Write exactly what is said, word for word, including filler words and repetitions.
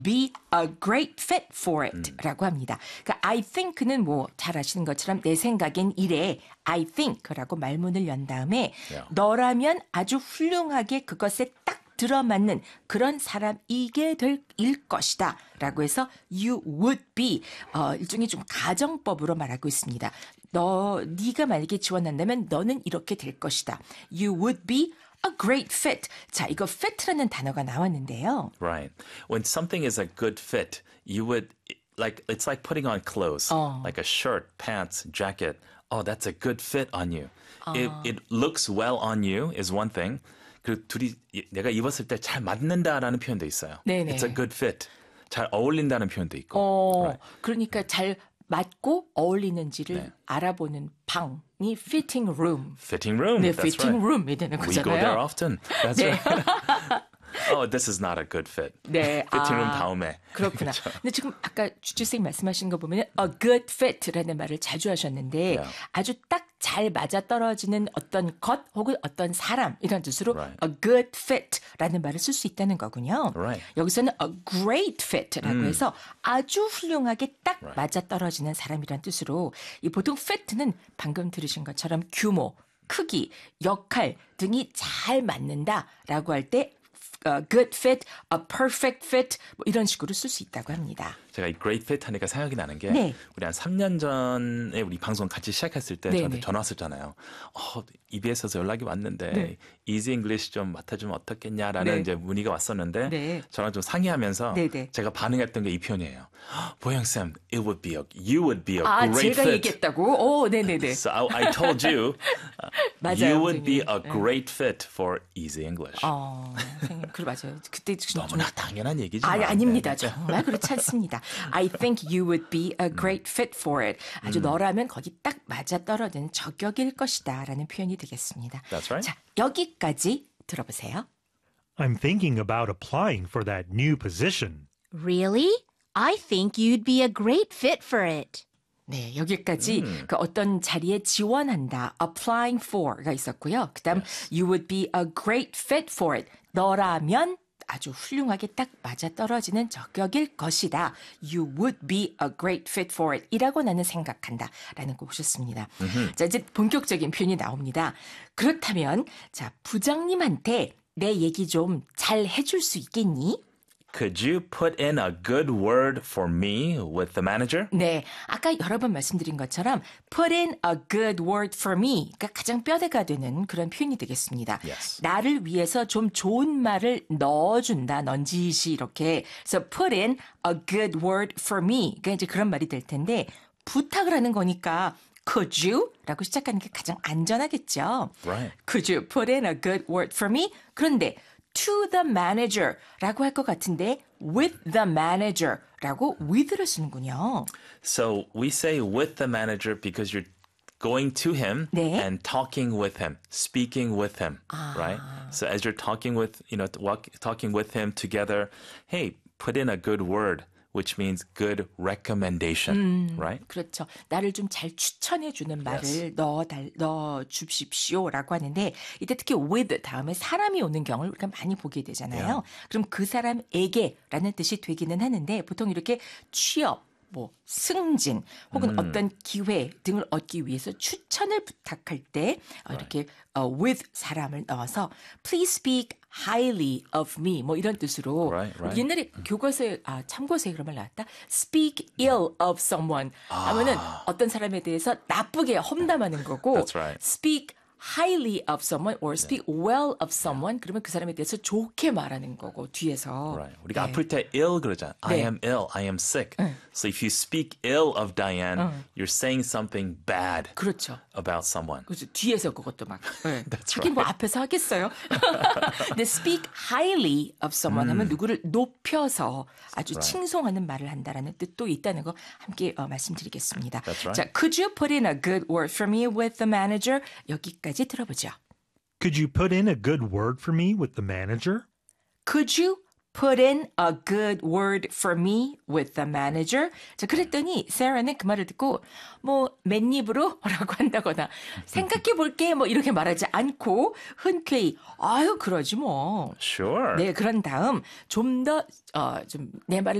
be a great fit for it 라고 합니다. 그러니까 I think는 뭐 잘 아시는 것처럼 내 생각엔 이래. I think라고 말문을 연 다음에 Yeah. 너라면 아주 훌륭하게 그것에 딱 들어맞는 그런 사람이게 될 일 것이다 라고 해서 you would be 어, 일종의 좀 가정법으로 말하고 있습니다. 너 네가 만약에 지원한다면 너는 이렇게 될 것이다. You would be a great fit. 자, 이거 fit라는 단어가 나왔는데요. Right. When something is a good fit, you would like it's like putting on clothes, 어. like a shirt, pants, jacket. Oh, that's a good fit on you. It it looks well on you is one thing. 그 둘이 내가 입었을 때 잘 맞는다라는 표현도 있어요. 네네. It's a good fit. 잘 어울린다는 표현도 있고. 어, Right. 그러니까 잘 맞고 어울리는지를 네. 알아보는 방이 fitting room. Fitting room. 네, That's fitting right. room이 되는 We go there 거잖아요. often. That's 네. right. Oh, this is not a good fit. 네, Fitting room 아, 다음에. 그렇구나. 그렇죠. 근데 지금 아까 주주 선생님 말씀하신 거 보면 a good fit라는 말을 자주 하셨는데 Yeah. 아주 딱 잘 맞아 떨어지는 어떤 것 혹은 어떤 사람 이런 뜻으로 Right. a good fit라는 말을 쓸 수 있다는 거군요. Right. 여기서는 a great fit라고 해서 아주 훌륭하게 딱 Right. 맞아 떨어지는 사람이란 뜻으로 이 보통 fit는 방금 들으신 것처럼 규모, 크기, 역할 등이 잘 맞는다라고 할 때 a good fit, a perfect fit 뭐 이런 식으로 쓸 수 있다고 합니다. 제가 이 great fit 하니까 생각이 나는 게 네. 우리 한 삼 년 전에 우리 방송 같이 시작했을 때 네, 저한테 네. 전화 왔었잖아요. 어, 이비에스에서 연락이 왔는데 네. Easy English 좀 맡아주면 어떻겠냐라는 네. 이제 문의가 왔었는데 네. 저랑 좀 상의하면서 네, 네. 제가 반응했던 게 이 표현이에요. 보영 쌤, it would be a, you would be a 아, great 제가 fit. 얘기했다고? 오, 네네네. So I, I told you, uh, 맞아요, you would be 선생님. a great fit for Easy English. 어, 선생님, 그래 맞아요. 그때 좀 너무나 당연한 얘기지만. 아니, 아닙니다. 네. 정말 그렇지 않습니다. I think you would be a great fit for it. 아주 너라면 거기 딱 맞아 떨어지는 저격일 것이다 라는 표현이 되겠습니다. That's right. 자, 여기까지 들어보세요. I'm thinking about applying for that new position. Really? I think you'd be a great fit for it. 네, 여기까지 그 어떤 자리에 지원한다, applying for가 있었고요. 그다음 you would be a great fit for it. 너라면 아주 훌륭하게 딱 맞아 떨어지는 저격일 것이다. You would be a great fit for it. 이라고 나는 생각한다. 라는 거 보셨습니다. 자, 이제 본격적인 표현이 나옵니다. 그렇다면, 자, 부장님한테 내 얘기 좀 잘 해줄 수 있겠니? Could you put in a good word for me with the manager? 네, 아까 여러 번 말씀드린 것처럼 put in a good word for me. 그러니까 가장 뼈대가 되는 그런 표현이 되겠습니다. Yes. 나를 위해서 좀 좋은 말을 넣어준다, 넌지시 이렇게. 그래서 put in a good word for me. 그러니까 이제 그런 말이 될 텐데 부탁을 하는 거니까 could you? 라고 시작하는 게 가장 안전하겠죠. Right. Could you put in a good word for me? 그런데 to the manager 라고 할 것 같은데 with the manager 라고 with를 쓰는군요. So we say with the manager because you're going to him 네. and talking with him, speaking with him, right? So as you're talking with, you know, walk, talking with him together, hey, put in a good word, which means good recommendation, right? 그렇죠. 나를 좀 잘 추천해 주는 말을 넣어 달 넣어 주십시오라고 하는데 이때 특히 with 다음에 사람이 오는 경우를 우리가 많이 보게 되잖아요. Yeah. 그럼 그 사람에게라는 뜻이 되기는 하는데 보통 이렇게 취업 뭐 승진 혹은 어떤 기회 등을 얻기 위해서 추천을 부탁할 때 어, 이렇게 어, with 사람을 넣어서 please speak highly of me 뭐 이런 뜻으로 Right, right. 옛날에 교과서에 아 참고서에 그런 말 나왔다 speak ill of someone 하면은 어떤 사람에 대해서 나쁘게 험담하는 거고 That's right. speak highly of someone or speak well of someone 그러면 그 사람에 대해서 좋게 말하는 거고 뒤에서 Right. 우리가 네. 아플 때 ill 그러잖아. I 네. am ill. I am sick. So if you speak ill of Diane, you're saying something bad 그렇죠. about someone. 그렇죠. 뒤에서 그것도 막. 네. That's 하긴 뭐 앞에서 하겠어요. 근데 speak highly of someone 하면 누구를 높여서 아주 right. 칭송하는 말을 한다라는 뜻도 있다는 거 함께 어, 말씀드리겠습니다. That's right. 자, could you put in a good word for me with the manager? 여기까지 들어보죠. Could you put in a good word for me with the manager? Could you put in a good word for me with the manager. 자, 그랬더니 세라는 그 말을 듣고 뭐 맨입으로 라고 한다거나 생각해 볼게 뭐 이렇게 말하지 않고 흔쾌히 아유 그러지 뭐. Sure. 네, 그런 다음 좀 더 어, 좀 내 말을